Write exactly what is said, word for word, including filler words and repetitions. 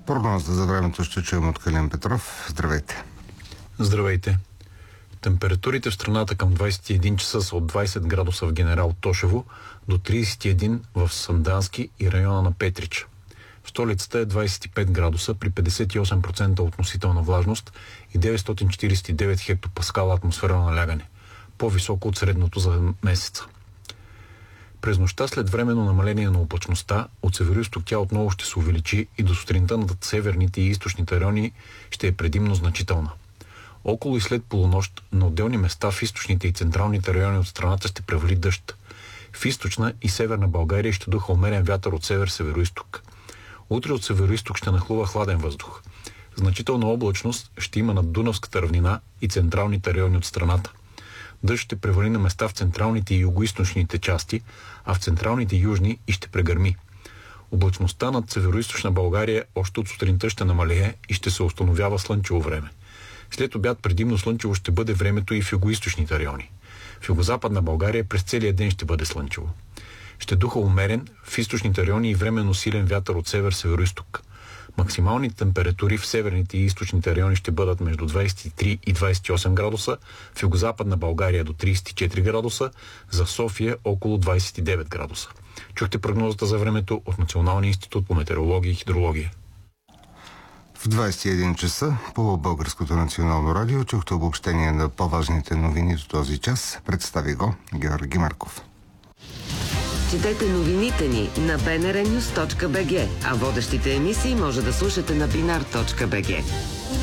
Прогноза за времето ще чуем от Калин Петров. Здравейте. Здравейте. Температурите в страната към двадесет и един часа са от двадесет градуса в Генерал Тошево до тридесет и един в Сандански и района на Петрич. В столицата е двадесет и пет градуса при петдесет и осем процента относителна влажност и деветстотин четиридесет и девет хектопаскала атмосферно налягане, по-високо от средното за месеца. През нощта след временно намаление на облачността, от североизток тя отново ще се увеличи и до сутринта над северните и източните райони ще е предимно значителна. Около и след полунощ на отделни места в източните и централните райони от страната ще превали дъжд. В източна и северна България ще духа умерен вятър от север-североизток. Утре от североизток ще нахлува хладен въздух. Значителна облачност ще има над Дунавската равнина и централните райони от страната. Дъжд ще превали на места в централните и югоизточните части, а в централните южни и ще прегърми. Облачността над североизточна България още от сутринта ще намалее и ще се установява слънчево време. След обяд предимно слънчево ще бъде времето и в югоизточните райони. В югозападна България през целия ден ще бъде слънчево. Ще духа умерен в източните райони и временно силен вятър от север-североизток. Максималните температури в северните и източните райони ще бъдат между двадесет и три и двадесет и осем градуса, в югозападна България до тридесет и четири градуса, за София около двадесет и девет градуса. Чухте прогнозата за времето от Националния институт по метеорология и хидрология. В двадесет и един часа по Българското национално радио чухте обобщение на по-важните новини до този час. Представи го Георги Марков. Четете новините ни на би ен ар нюс точка би джи, а водещите емисии може да слушате на бинар точка би джи.